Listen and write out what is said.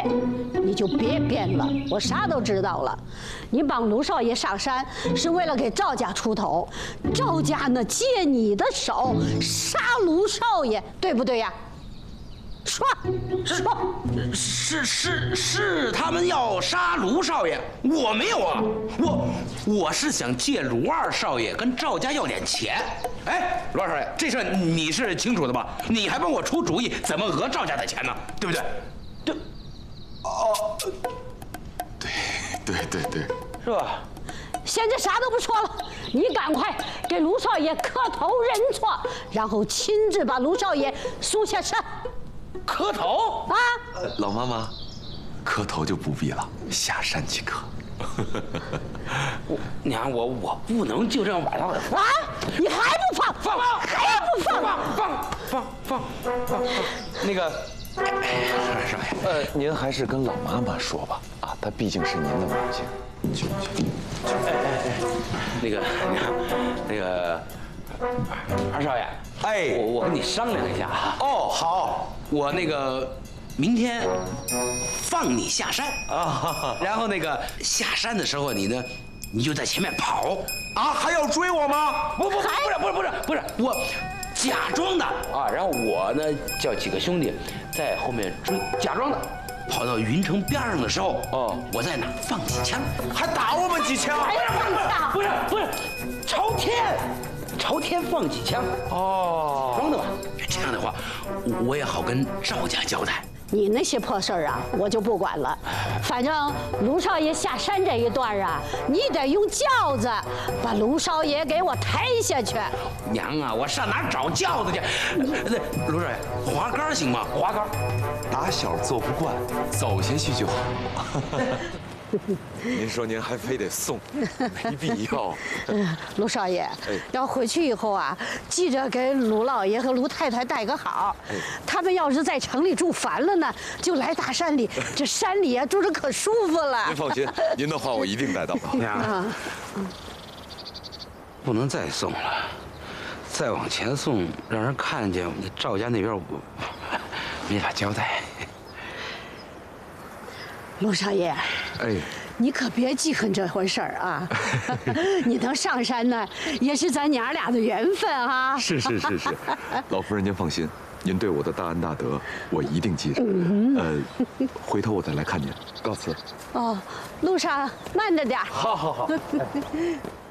你就别编了，我啥都知道了。你帮卢少爷上山是为了给赵家出头，赵家呢借你的手杀卢少爷，对不对呀？说， 是他们要杀卢少爷，我没有啊，我是想借卢二少爷跟赵家要点钱。哎，卢二少爷，这事你是清楚的吧？你还帮我出主意怎么讹赵家的钱呢，对不对？对，哦， 对， 是吧？ 现在啥都不说了，你赶快给卢少爷磕头认错，然后亲自把卢少爷送下山。 磕头啊！ 老妈妈，磕头就不必了，下山即可。 娘，我不能就这样晚上给啊！你还不放？ 放！ 还不放！那个，少爷， 您还是跟老妈妈说吧。啊，她毕竟是您的母亲。去。 那个，二少爷， 哎， 我跟你商量一下啊。 哦，好， 我那个明天放你下山啊，然后那个下山的时候你就在前面跑啊，还要追我吗？ 不是，我假装的啊，然后我呢叫几个兄弟在后面追，假装的。跑到云城边上的时候，我在哪放几枪， 还打我们几枪？ 不是，朝天放几枪。哦，装的吧？这样的话，我也好跟赵家交代。 你那些破事儿啊，我就不管了。反正卢少爷下山这一段啊，你得用轿子把卢少爷给我抬下去。 娘啊，我上哪找轿子去？那卢少爷，滑竿行吗？滑竿， 打小坐不惯，走下去就好。您说您还非得送，没必要。 卢少爷，要回去以后啊，记着给卢老爷和卢太太带个好。他们要是在城里住烦了呢，就来大山里，这山里啊住着可舒服了。 您放心，您的话我一定带到。 娘，不能再送了，再往前送，让人看见你赵家那边我没法交代。 卢少爷，你可别记恨这回事儿啊！你能上山呢，也是咱娘俩的缘分啊！ 是，老夫人您放心，您对我的大恩大德，我一定记着。回头我再来看您，告辞。 哦，路上慢着点。 好。